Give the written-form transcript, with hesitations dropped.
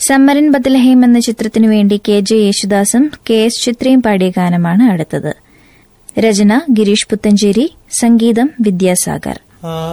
സമ്മരൻ Bethlehem എന്ന ചിത്രത്തിനു വേണ്ടി KJ യേശുദാസും KS ചിത്രയും പാടിയ ഗാനമാണ് അടുത്തത്. രചന ഗിരീഷ് പുത്തഞ്ചേരി, സംഗീതം വിദ്യാസാഗർ.